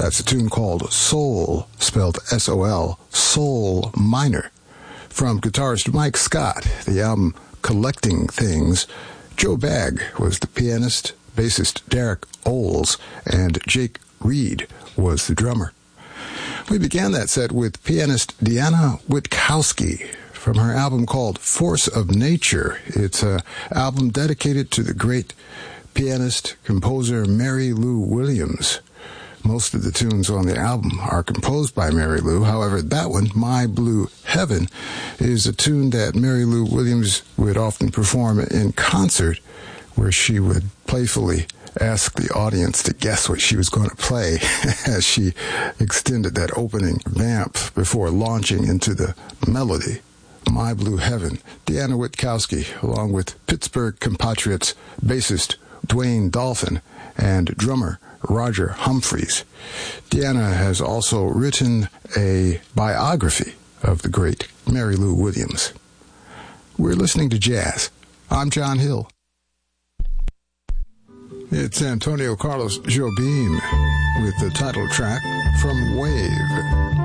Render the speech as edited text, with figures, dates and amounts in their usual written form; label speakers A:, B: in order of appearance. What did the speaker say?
A: That's a tune called Soul, spelled S-O-L, Soul Minor. From guitarist Mike Scott, the album Collecting Things, Joe Bagg was the pianist, bassist Derek Oles, and Jake Reed was the drummer. We began that set with pianist Deanna Witkowski from her album called Force of Nature. It's an album dedicated to the great pianist, composer Mary Lou Williams. Most of the tunes on the album are composed by Mary Lou. However, that one, My Blue Heaven, is a tune that Mary Lou Williams would often perform in concert, where she would playfully ask the audience to guess what she was going to play as she extended that opening vamp before launching into the melody. My Blue Heaven. Deanna Witkowski, along with Pittsburgh compatriots bassist Dwayne Dolphin and drummer Roger Humphreys. Deanna has also written a biography of the great Mary Lou Williams. We're listening to jazz. I'm John Hill. It's Antonio Carlos Jobim with the title track from Wave.